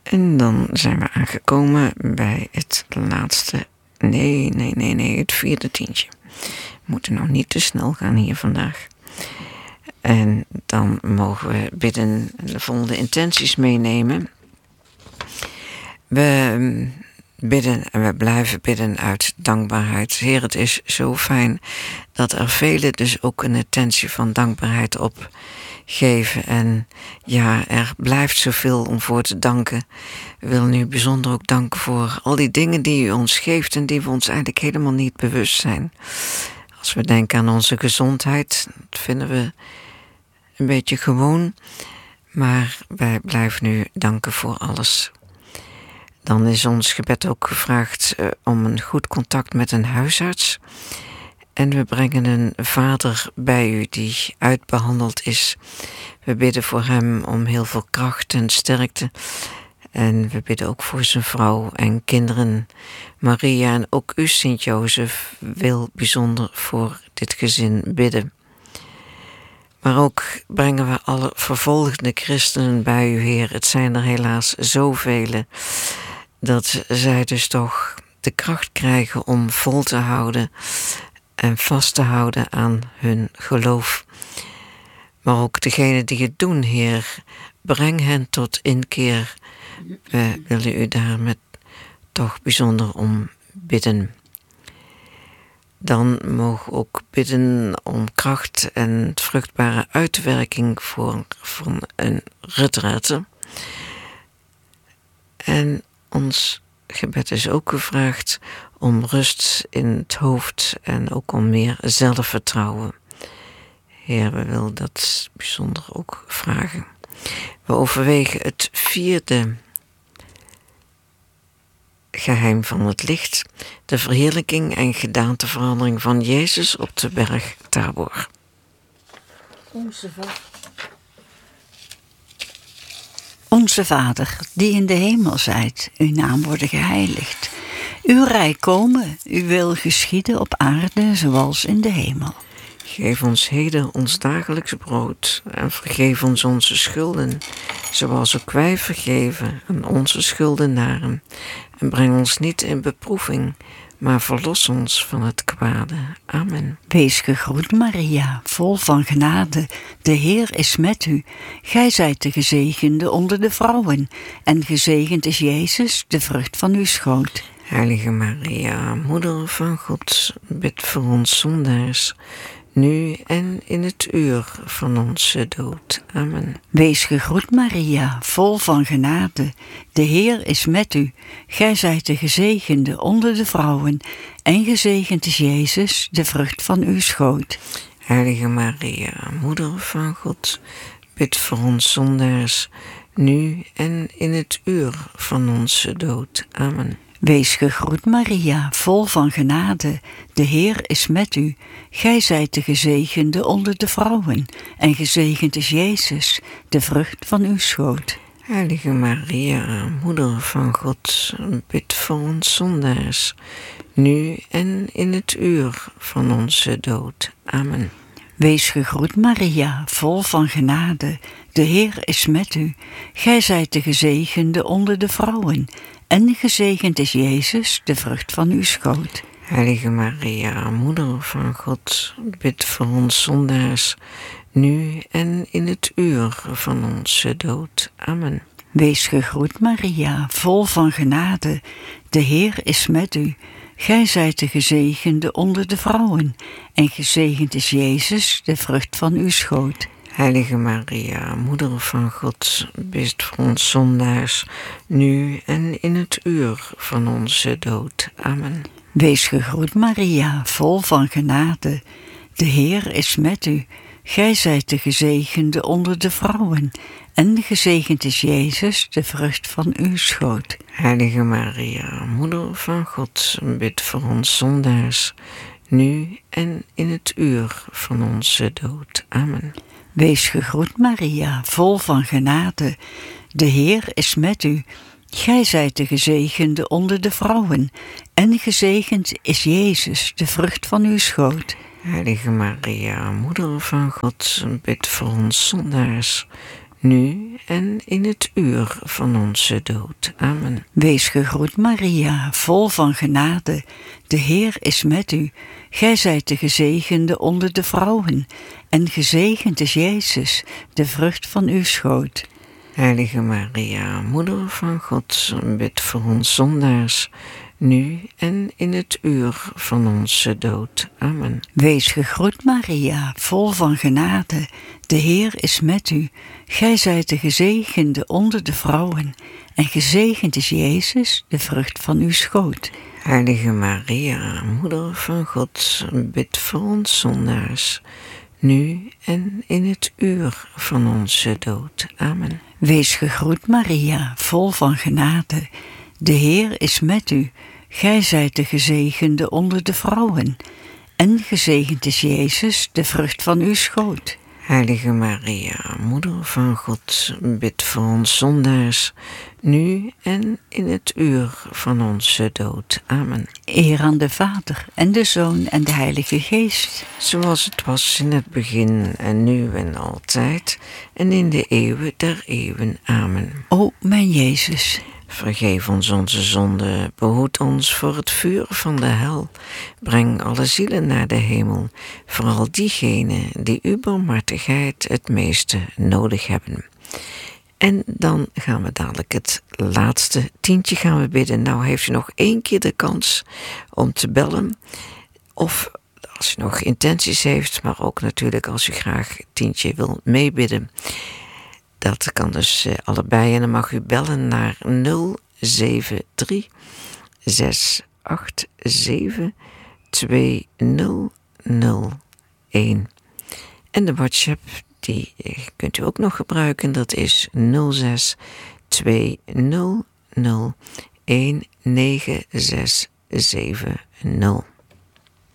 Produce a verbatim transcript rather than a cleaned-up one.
En dan zijn we aangekomen bij het laatste, nee, nee, nee, nee, het vierde tientje. We moeten nou niet te snel gaan hier vandaag. En dan mogen we bidden, de volgende intenties meenemen. We bidden en we blijven bidden uit dankbaarheid. Heer, het is zo fijn dat er velen dus ook een intentie van dankbaarheid opgeven. En ja, er blijft zoveel om voor te danken. We willen u bijzonder ook danken voor al die dingen die u ons geeft en die we ons eigenlijk helemaal niet bewust zijn. Als we denken aan onze gezondheid, dat vinden we een beetje gewoon. Maar wij blijven u danken voor alles. Dan is ons gebed ook gevraagd uh, om een goed contact met een huisarts. En we brengen een vader bij u die uitbehandeld is. We bidden voor hem om heel veel kracht en sterkte. En we bidden ook voor zijn vrouw en kinderen. Maria en ook u, Sint-Jozef, wil bijzonder voor dit gezin bidden. Maar ook brengen we alle vervolgde christenen bij u, Heer. Het zijn er helaas zoveel, dat zij dus toch de kracht krijgen om vol te houden en vast te houden aan hun geloof. Maar ook degenen die het doen, Heer, breng hen tot inkeer. We willen u daar met toch bijzonder om bidden. Dan mogen we ook bidden om kracht en vruchtbare uitwerking voor, voor een retraite. En ons gebed is ook gevraagd om rust in het hoofd en ook om meer zelfvertrouwen. Heer, we willen dat bijzonder ook vragen. We overwegen het vierde geheim van het licht, de verheerlijking en gedaanteverandering van Jezus op de berg Tabor. Onze Vader. Onze Vader, die in de hemel zijt, uw naam worden geheiligd. Uw rijk komen, uw wil geschieden op aarde zoals in de hemel. Geef ons heden ons dagelijks brood en vergeef ons onze schulden, zoals ook wij vergeven aan onze schuldenaren. En breng ons niet in beproeving, maar verlos ons van het kwade. Amen. Wees gegroet, Maria, vol van genade. De Heer is met u. Gij zijt de gezegende onder de vrouwen, en gezegend is Jezus, de vrucht van uw schoot. Heilige Maria, Moeder van God, bid voor ons zondaars, nu en in het uur van onze dood. Amen. Wees gegroet, Maria, vol van genade. De Heer is met u. Gij zijt de gezegende onder de vrouwen, en gezegend is Jezus, de vrucht van uw schoot. Heilige Maria, Moeder van God, bid voor ons zondaars, nu en in het uur van onze dood. Amen. Wees gegroet, Maria, vol van genade. De Heer is met u. Gij zijt de gezegende onder de vrouwen, en gezegend is Jezus, de vrucht van uw schoot. Heilige Maria, Moeder van God, bid voor ons zondaars, nu en in het uur van onze dood. Amen. Wees gegroet, Maria, vol van genade. De Heer is met u. Gij zijt de gezegende onder de vrouwen, en gezegend is Jezus, de vrucht van uw schoot. Heilige Maria, Moeder van God, bid voor ons zondaars, nu en in het uur van onze dood. Amen. Wees gegroet, Maria, vol van genade. De Heer is met u. Gij zijt de gezegende onder de vrouwen, en gezegend is Jezus, de vrucht van uw schoot. Heilige Maria, Moeder van God, bid voor ons zondaars, nu en in het uur van onze dood. Amen. Wees gegroet, Maria, vol van genade. De Heer is met u. Gij zijt de gezegende onder de vrouwen, en gezegend is Jezus, de vrucht van uw schoot. Heilige Maria, Moeder van God, bid voor ons zondaars, nu en in het uur van onze dood. Amen. Wees gegroet, Maria, vol van genade. De Heer is met u. Gij zijt de gezegende onder de vrouwen, en gezegend is Jezus, de vrucht van uw schoot. Heilige Maria, Moeder van God, bid voor ons zondaars, nu en in het uur van onze dood. Amen. Wees gegroet, Maria, vol van genade. De Heer is met u. Gij zijt de gezegende onder de vrouwen, en gezegend is Jezus, de vrucht van uw schoot. Heilige Maria, Moeder van God, bid voor ons zondaars, nu en in het uur van onze dood. Amen. Wees gegroet, Maria, vol van genade. De Heer is met u. Gij zijt de gezegende onder de vrouwen, en gezegend is Jezus, de vrucht van uw schoot. Heilige Maria, Moeder van God, bid voor ons zondaars, nu en in het uur van onze dood. Amen. Wees gegroet, Maria, vol van genade. De Heer is met u. Gij zijt de gezegende onder de vrouwen, en gezegend is Jezus, de vrucht van uw schoot. Heilige Maria, Moeder van God, bid voor ons zondaars, nu en in het uur van onze dood. Amen. Eer aan de Vader, en de Zoon, en de Heilige Geest. Zoals het was in het begin, en nu en altijd, en in de eeuwen der eeuwen. Amen. O mijn Jezus, vergeef ons onze zonden, behoed ons voor het vuur van de hel. Breng alle zielen naar de hemel, vooral diegenen die uw barmhartigheid het meeste nodig hebben. En dan gaan we dadelijk het laatste tientje gaan we bidden. Nou heeft u nog één keer de kans om te bellen, of als u nog intenties heeft, maar ook natuurlijk als u graag het tientje wil meebidden. Dat kan dus uh, allebei en dan mag u bellen naar nul zeven drie zes acht zeven twee nul nul een. En de WhatsApp, die kunt u ook nog gebruiken, dat is nul zes twee nul nul een negen zes zeven nul.